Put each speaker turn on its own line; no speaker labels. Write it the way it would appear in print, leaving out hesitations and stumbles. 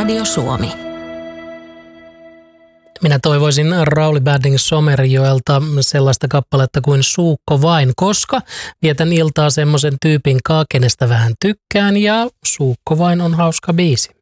Radio Suomi.
Minä toivoisin Rauli Badding Somerjoelta sellaista kappaletta kuin Suukko vain, koska vietän iltaa semmoisen tyypin kaa, kenestä vähän tykkään ja Suukko vain on hauska biisi.